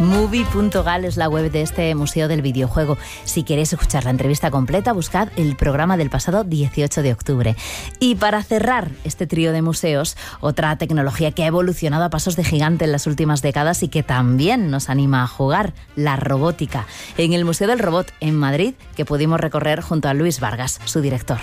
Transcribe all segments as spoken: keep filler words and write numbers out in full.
Movie punto gal es la web de este Museo del Videojuego. Si queréis escuchar la entrevista completa, buscad el programa del pasado dieciocho de octubre. Y para cerrar este trío de museos, otra tecnología que ha evolucionado a pasos de gigante en las últimas décadas y que también nos anima a jugar, la robótica. En el Museo del Robot en Madrid, que pudimos recorrer junto a Luis Vargas, su director.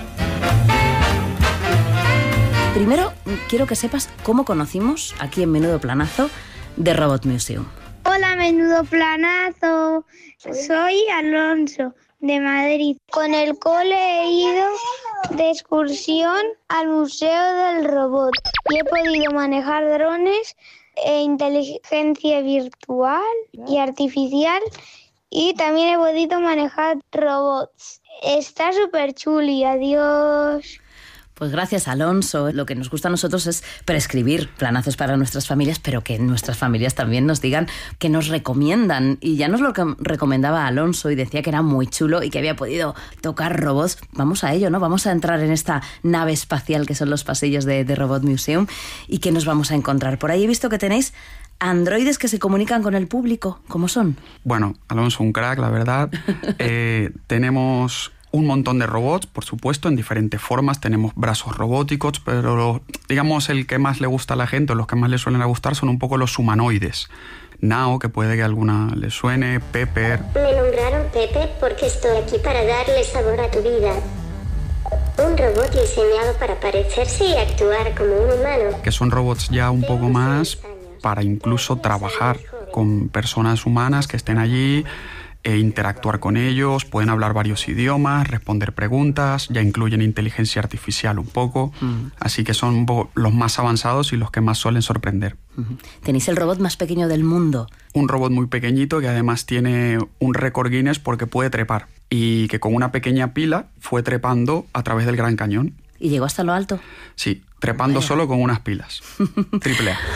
Primero, quiero que sepas cómo conocimos, aquí en Menudo Planazo, The Robot Museum. Hola, Menudo Planazo. Soy Alonso, de Madrid. Con el cole he ido de excursión al Museo del Robot y he podido manejar drones e inteligencia virtual y artificial, y también he podido manejar robots. Está súper chuli. Adiós. Pues gracias, Alonso. Lo que nos gusta a nosotros es prescribir planazos para nuestras familias, pero que nuestras familias también nos digan que nos recomiendan. Y ya nos lo recomendaba Alonso y decía que era muy chulo y que había podido tocar robots. Vamos a ello, ¿no? Vamos a entrar en esta nave espacial que son los pasillos de, de Robot Museum y que nos vamos a encontrar. Por ahí he visto que tenéis androides que se comunican con el público. ¿Cómo son? Bueno, Alonso, un crack, la verdad. eh, tenemos un montón de robots, por supuesto, en diferentes formas. Tenemos brazos robóticos, pero digamos el que más le gusta a la gente, o los que más le suelen gustar, son un poco los humanoides. Nao, que puede que a alguna le suene, Pepper. Me nombraron Pepe porque estoy aquí para darle sabor a tu vida. Un robot diseñado para parecerse y actuar como un humano. Que son robots ya un poco más para incluso trabajar con personas humanas que estén allí, e interactuar con ellos, pueden hablar varios idiomas, responder preguntas, ya incluyen inteligencia artificial un poco, uh-huh. Así que son un poco los más avanzados y los que más suelen sorprender. Uh-huh. Tenéis el robot más pequeño del mundo. Un robot muy pequeñito que además tiene un récord Guinness porque puede trepar y que con una pequeña pila fue trepando a través del Gran Cañón. ¿Y llegó hasta lo alto? Sí, trepando Vaya. Solo con unas pilas. Triple A.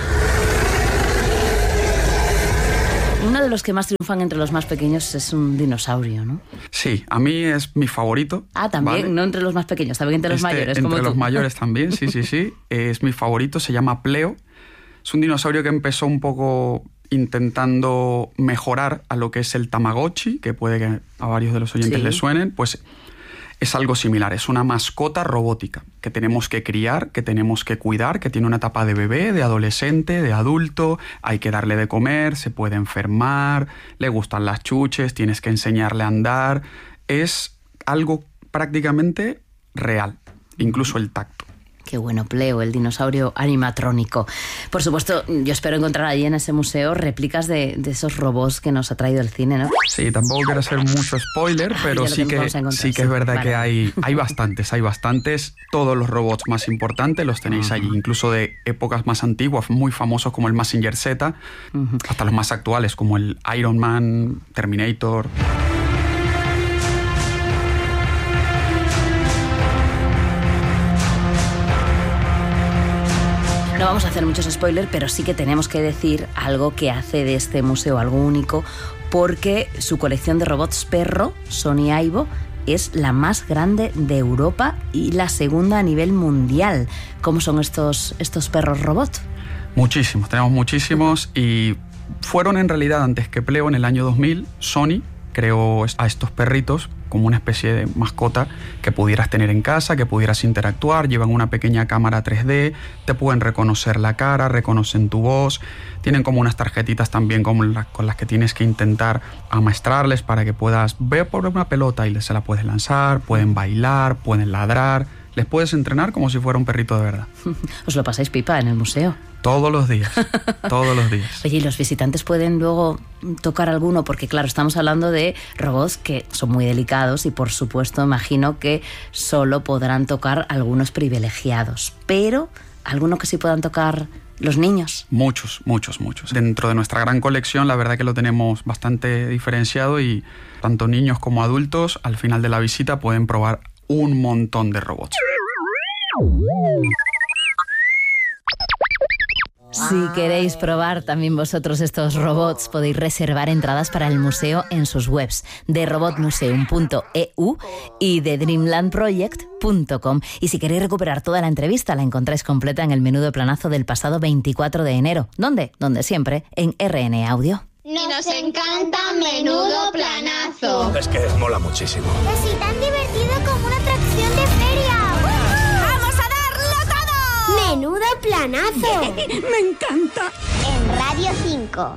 Uno de los que más triunfan entre los más pequeños es un dinosaurio, ¿no? Sí, a mí es mi favorito. Ah, también, ¿vale? No entre los más pequeños, también entre los este, mayores. Entre como los tú. mayores también, sí, sí, sí. Es mi favorito, se llama Pleo. Es un dinosaurio que empezó un poco intentando mejorar a lo que es el Tamagotchi, que puede que a varios de los oyentes sí. les suenen, pues es algo similar. Es una mascota robótica que tenemos que criar, que tenemos que cuidar, que tiene una etapa de bebé, de adolescente, de adulto. Hay que darle de comer, se puede enfermar, le gustan las chuches, tienes que enseñarle a andar. Es algo prácticamente real, incluso el tacto. Qué bueno, Pleo, el dinosaurio animatrónico. Por supuesto, yo espero encontrar allí en ese museo réplicas de, de esos robots que nos ha traído el cine, ¿no? Sí, tampoco quiero hacer mucho spoiler, pero sí que, sí que es verdad sí, que vale. hay, hay bastantes, hay bastantes. Todos los robots más importantes los tenéis uh-huh. allí, incluso de épocas más antiguas, muy famosos como el Mazinger Z, uh-huh. hasta los más actuales como el Iron Man, Terminator. No vamos a hacer muchos spoilers, pero sí que tenemos que decir algo que hace de este museo algo único, porque su colección de robots perro, Sony Aibo, es la más grande de Europa y la segunda a nivel mundial. ¿Cómo son estos, estos perros robot? Muchísimos, tenemos muchísimos y fueron en realidad antes que Pleo, en el año dos mil, Sony creó a estos perritos como una especie de mascota que pudieras tener en casa, que pudieras interactuar. Llevan una pequeña cámara tres D, te pueden reconocer la cara, reconocen tu voz, tienen como unas tarjetitas también como la, con las que tienes que intentar amaestrarles para que puedas ver por una pelota y se la puedes lanzar, pueden bailar, pueden ladrar, les puedes entrenar como si fuera un perrito de verdad. ¿Os lo pasáis pipa en el museo? Todos los días, todos los días. Oye, ¿y los visitantes pueden luego tocar alguno? Porque claro, estamos hablando de robots que son muy delicados y por supuesto imagino que solo podrán tocar algunos privilegiados, pero ¿alguno que sí puedan tocar los niños? Muchos, muchos, muchos. Dentro de nuestra gran colección la verdad que lo tenemos bastante diferenciado y tanto niños como adultos al final de la visita pueden probar un montón de robots. Si queréis probar también vosotros estos robots, podéis reservar entradas para el museo en sus webs de robot museum punto e u y de dreamland project punto com. Y si queréis recuperar toda la entrevista, la encontráis completa en el Menudo Planazo del pasado veinticuatro de enero. ¿Dónde? Donde siempre, en R N Audio. Nos encanta Menudo Planazo. Es que mola muchísimo. Es tan divertido como una atracción de feria. ¡Vamos a darlo todo! ¡Menudo Planazo! ¡Me encanta! En Radio cinco.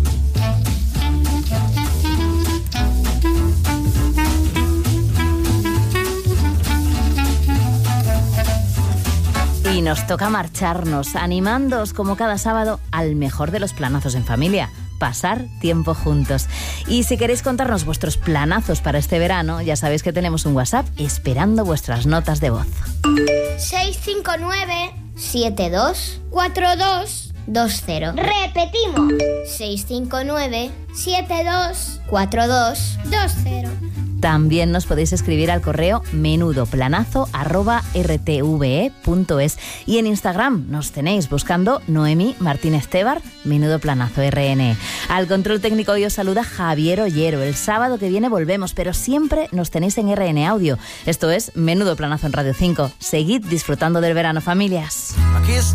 Y nos toca marcharnos, animándoos como cada sábado al mejor de los planazos en familia. Pasar tiempo juntos. Y si queréis contarnos vuestros planazos para este verano, ya sabéis que tenemos un WhatsApp esperando vuestras notas de voz. seis cinco nueve siete dos cuatro dos dos cero. Repetimos. seis cinco nueve siete dos cuatro dos dos cero. También nos podéis escribir al correo menudoplanazo arroba r t v e punto es y en Instagram nos tenéis buscando Noemi Martínez Tebar, Menudo Planazo R N. Al control técnico hoy os saluda Javier Ollero. El sábado que viene volvemos, pero siempre nos tenéis en R N Audio. Esto es Menudo Planazo en Radio cinco. Seguid disfrutando del verano, familias. Aquí está.